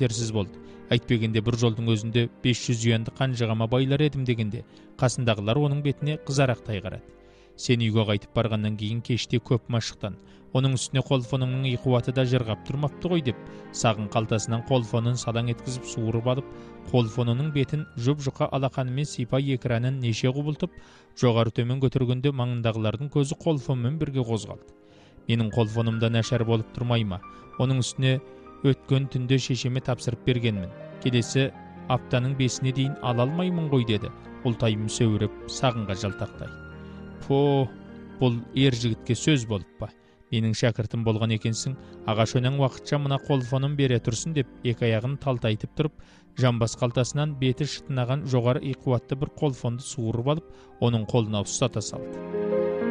жетерсіз болды. Әйтпегенде бір жолдың өзінде 500 юанды қанжығама байлар едім дегенде, қасындағылар оның бетіне қызарақтай қарады. Сен үйге қайтып барғаннан кейін кеште көп машықтан, оның үстіне қолфоныңның иқуаты да жырғап тұрмапты ғой деп, сағын қалтасынан қолфонын салаң еткізіп суырып алып, қолфонының бетін жұп-жұқа алақанымен сипай экранын неше құбылтып, жоғары төмен көтергенде маңындағылардың көзі қолфонмен бірге қозғалды. Менің қолфонымда нашар болып тұрмай ма? Оның үстіне өткен түнде шешеме тапсырып бергенмін. Келесі аптаның 5-іне дейін ала алмаймын ғой деді. Ұлтайым сөйреп сағынға жалтақтай. По, бұл ер жігітке сөз болып па? Менің шәкіртім болған екенсің, ағаш өнен уақытша мына қолфонын бере тұрсын деп, екі аяғын талтайтып тұрып, жамбас қалтасынан беті шытынаған жоғары иқуатты бір қолфонды суырып алып, оның қолына ұстата салды.